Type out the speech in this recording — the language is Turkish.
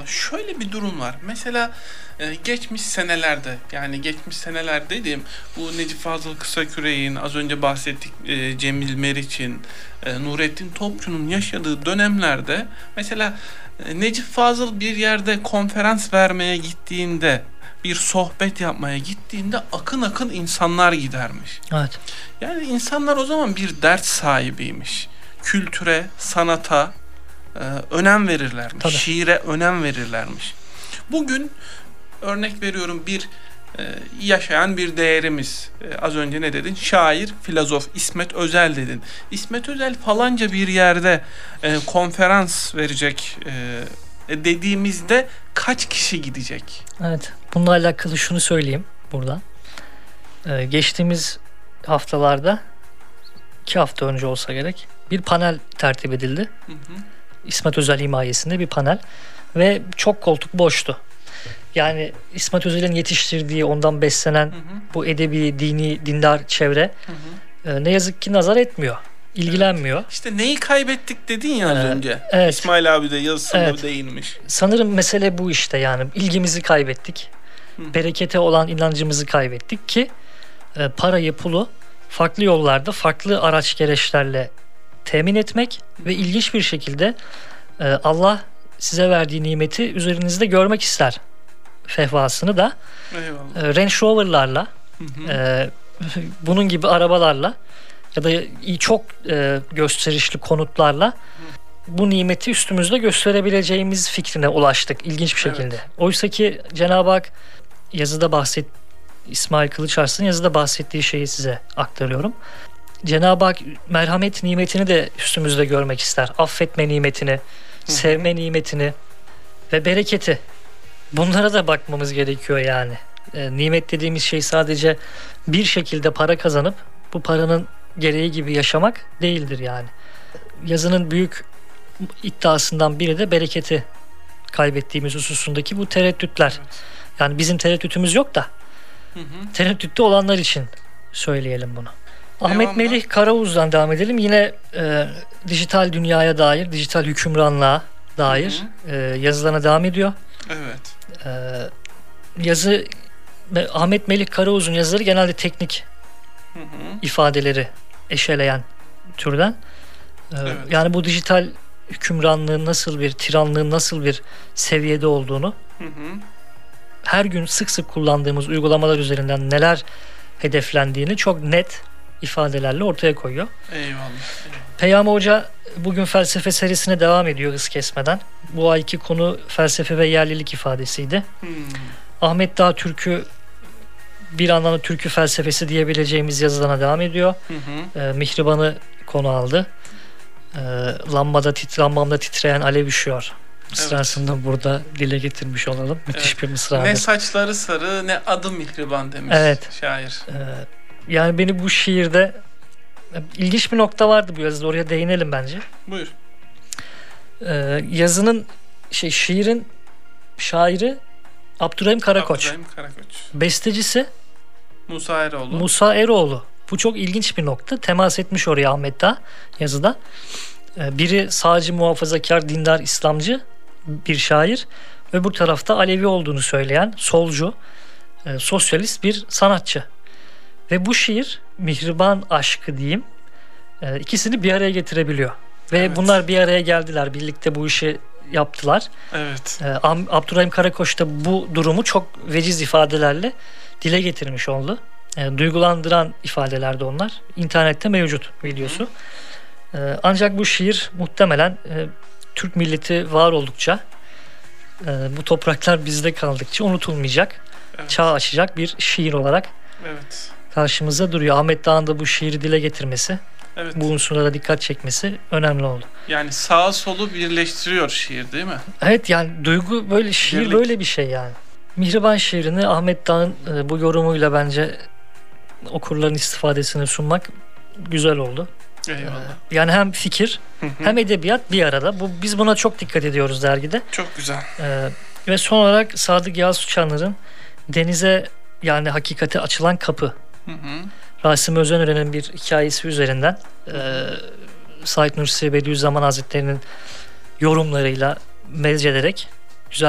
Şöyle bir durum var. Mesela geçmiş senelerde, yani geçmiş seneler dediğim bu Necip Fazıl Kısaküre'nin, az önce bahsettik Cemil Meriç'in, Nurettin Topçu'nun yaşadığı dönemlerde mesela Necip Fazıl bir yerde konferans vermeye gittiğinde, bir sohbet yapmaya gittiğinde akın akın insanlar gidermiş. Evet. Yani insanlar o zaman bir dert sahibiymiş. Kültüre, sanata önem verirlermiş. Tabii. Şiire önem verirlermiş. Bugün örnek veriyorum, bir yaşayan bir değerimiz. Az önce ne dedin? Şair, filozof İsmet Özel dedin. İsmet Özel falanca bir yerde konferans verecek dediğimizde kaç kişi gidecek? Evet. Bununla alakalı şunu söyleyeyim burada. Geçtiğimiz haftalarda, 2 hafta önce olsa gerek, bir panel tertip edildi. Hı hı. İsmet Özel himayesinde bir panel ve çok koltuk boştu. Yani İsmet Özel'in yetiştirdiği, ondan beslenen Hı hı. bu edebi, dini, dindar çevre Hı hı. ne yazık ki nazar etmiyor, ilgilenmiyor. İşte neyi kaybettik dedin ya az önce. Evet. İsmail abi de yazısında Evet. değinmiş. Sanırım mesele bu işte, yani ilgimizi kaybettik. Hı. Berekete olan inancımızı kaybettik ki parayı, pulu farklı yollarda, farklı araç gereçlerle temin etmek ve ilginç bir şekilde Allah size verdiği nimeti üzerinizde görmek ister fehvasını da Eyvallah. Range Rover'larla, Hı hı. bunun gibi arabalarla ya da çok gösterişli konutlarla bu nimeti üstümüzde gösterebileceğimiz fikrine ulaştık ilginç bir şekilde. Evet. Oysa ki Cenab-ı Hak yazıda İsmail Kılıçarslan'ın yazıda bahsettiği şeyi size aktarıyorum. Cenab-ı Hak merhamet nimetini de üstümüzde görmek ister. Affetme nimetini, sevme nimetini ve bereketi. Bunlara da bakmamız gerekiyor yani. Nimet dediğimiz şey sadece bir şekilde para kazanıp bu paranın gereği gibi yaşamak değildir yani. Yazının büyük iddiasından biri de bereketi kaybettiğimiz hususundaki bu tereddütler. Evet. Yani bizim tereddütümüz yok da Hı hı. tereddütte olanlar için söyleyelim bunu. Ahmet Devamlı. Melih Karaoğuz'dan devam edelim. Yine dijital dünyaya dair, dijital hükümranlığa dair yazılarına devam ediyor. Evet. Ahmet Melih Karaoğuz'un yazıları genelde teknik Hı hı. ifadeleri eşeleyen türden. Evet. Yani bu dijital hükümranlığın nasıl bir, tiranlığın nasıl bir seviyede olduğunu, Hı hı. her gün sık sık kullandığımız uygulamalar üzerinden neler hedeflendiğini çok net ifadelerle ortaya koyuyor. Eyvallah. Peyami Hoca bugün felsefe serisine devam ediyor hız kesmeden. Bu ayki konu felsefe ve yerlilik ifadesiydi. Ahmet Dağ Türk'ü, bir anlamda türkü felsefesi diyebileceğimiz yazılarına devam ediyor. Hı hı. Mihriban'ı konu aldı. Lambamda titreyen alev üşüyor mısrasını burada dile getirmiş olalım. Müthiş bir mısra. Ne saçları sarı ne adı Mihriban demiş şair. Yani beni bu şiirde ilginç bir nokta vardı bu yazıda, oraya değinelim bence. Buyur. Yazının şiirin şairi Abdurrahim Karakoç. Abdurrahim Karakoç. Bestecisi Musa Eroğlu. Bu çok ilginç bir nokta. Temas etmiş oraya Ahmet Dağ yazıda. Biri sağcı, muhafazakar, dindar, İslamcı bir şair. Öbür tarafta Alevi olduğunu söyleyen solcu, sosyalist bir sanatçı. Ve bu şiir, mihriban aşkı diyeyim, ikisini bir araya getirebiliyor. Ve Evet. bunlar bir araya geldiler. Birlikte bu işi yaptılar. Evet. Abdurrahim Karakoç da bu durumu çok veciz ifadelerle dile getirmiş oldu. Duygulandıran ifadeler de onlar. İnternette mevcut videosu. Ancak bu şiir muhtemelen Türk milleti var oldukça, bu topraklar bizde kaldıkça unutulmayacak, Evet. çağ açacak bir şiir olarak Evet. karşımıza duruyor. Ahmet Dağ'ın da bu şiiri dile getirmesi, Evet. bu unsurlara dikkat çekmesi önemli oldu. Yani sağ solu birleştiriyor şiir, değil mi? Evet, yani duygu böyle, şiir Birlik. böyle bir şey yani. Mihriban şiirini Ahmet Dağ'ın bu yorumuyla bence okurların istifadesine sunmak güzel oldu. Eyvallah. Yani hem fikir hem edebiyat bir arada. Biz buna çok dikkat ediyoruz dergide. Çok güzel. Ve son olarak Sadık Yağız Çanır'ın Denize, yani hakikate açılan kapı. Hı hı. Rasim Özenören'in bir hikayesi üzerinden Said Nursi Bediüzzaman Hazretleri'nin yorumlarıyla mezcederek